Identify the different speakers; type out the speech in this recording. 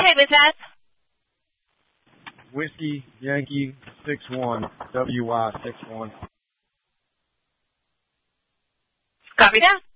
Speaker 1: ahead with that.
Speaker 2: Whiskey Yankee 61, WY 61.
Speaker 1: Copy that.